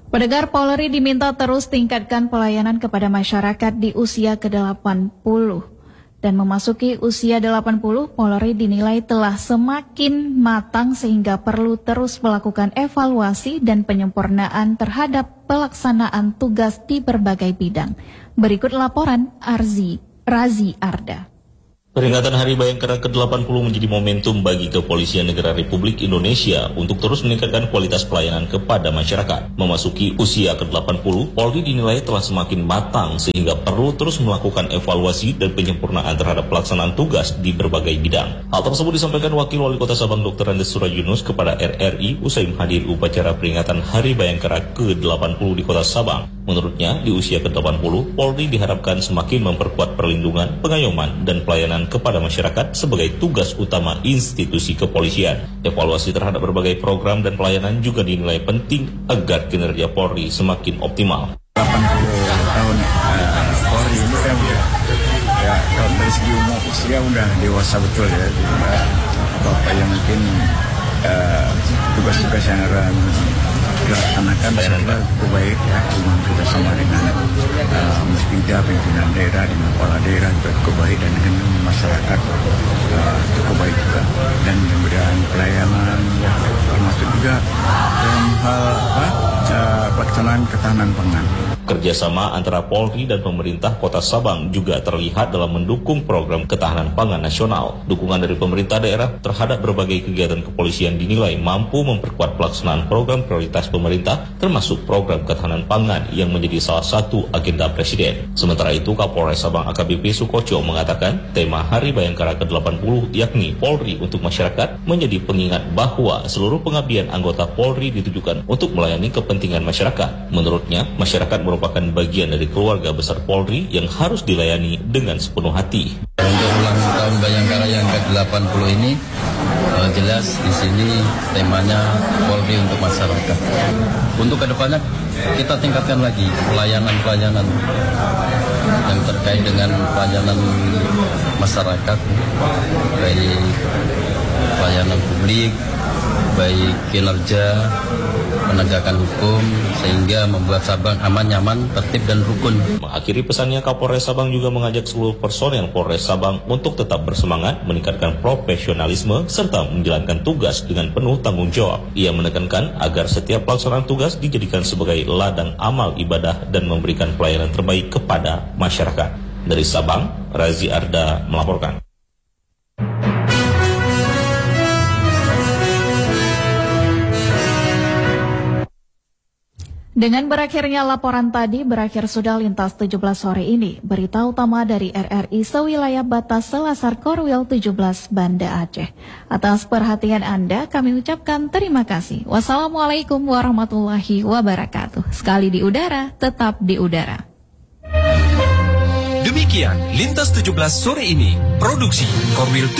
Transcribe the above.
Pendengar, Polri diminta terus tingkatkan pelayanan kepada masyarakat di usia ke-80. Dan memasuki usia 80, Polri dinilai telah semakin matang sehingga perlu terus melakukan evaluasi dan penyempurnaan terhadap pelaksanaan tugas di berbagai bidang. Berikut laporan Razi Arda. Peringatan Hari Bayangkara ke-80 menjadi momentum bagi Kepolisian Negara Republik Indonesia untuk terus meningkatkan kualitas pelayanan kepada masyarakat. Memasuki usia ke-80, Polri dinilai telah semakin matang sehingga perlu terus melakukan evaluasi dan penyempurnaan terhadap pelaksanaan tugas di berbagai bidang. Hal tersebut disampaikan Wakil Wali Kota Sabang Dr. Andes Surayunus kepada RRI usai menghadiri upacara peringatan Hari Bayangkara ke-80 di Kota Sabang. Menurutnya, di usia ke-80, Polri diharapkan semakin memperkuat perlindungan, pengayoman, dan pelayanan kepada masyarakat sebagai tugas utama institusi kepolisian. Evaluasi terhadap berbagai program dan pelayanan juga dinilai penting agar kinerja Polri semakin optimal. 80 tahun Polri ini kan ya kalau dari segi umur usia udah dewasa betul ya. Bapak yang mungkin tugas-tugas yang akan dilaksanakan secara cukup baik ya, bersama dengan Musbida, pimpinan daerah, dengan kepala daerah juga cukup baik, dan dengan masyarakat cukup baik juga, dan mudah-mudahan pelayanan termasuk juga dalam hal pelaksanaan ketahanan pangan. Kerjasama antara Polri dan pemerintah Kota Sabang juga terlihat dalam mendukung program ketahanan pangan nasional. Dukungan dari pemerintah daerah terhadap berbagai kegiatan kepolisian dinilai mampu memperkuat pelaksanaan program prioritas pemerintah, termasuk program ketahanan pangan yang menjadi salah satu agenda Presiden. Sementara itu, Kapolres Sabang AKBP Sukoco mengatakan tema Hari Bayangkara ke-80 yakni Polri untuk Masyarakat menjadi pengingat bahwa seluruh pengabdian anggota Polri ditujukan untuk melayani kepentingan masyarakat. Menurutnya, masyarakat merupakan bagian dari keluarga besar Polri yang harus dilayani dengan sepenuh hati. Untuk ulang tahun Bayangkara yang ke-80 ini jelas di sini temanya Polri untuk masyarakat. Untuk kedepannya kita tingkatkan lagi pelayanan yang terkait dengan pelayanan masyarakat, baik pelayanan publik, baik kinerja, penegakan hukum, sehingga membuat Sabang aman, nyaman, tertib, dan rukun. Mengakhiri pesannya, Kapolres Sabang juga mengajak seluruh personel Polres Sabang untuk tetap bersemangat, meningkatkan profesionalisme, serta menjalankan tugas dengan penuh tanggung jawab. Ia menekankan agar setiap pelaksanaan tugas dijadikan sebagai ladang amal ibadah dan memberikan pelayanan terbaik kepada masyarakat. Dari Sabang, Razi Arda melaporkan. Dengan berakhirnya laporan tadi, berakhir sudah Lintas 17 sore ini. Berita utama dari RRI sewilayah batas Selasar Korwil 17 Banda Aceh. Atas perhatian Anda, kami ucapkan terima kasih. Wassalamualaikum warahmatullahi wabarakatuh. Sekali di udara, tetap di udara. Demikian Lintas 17 sore ini. Produksi Korwil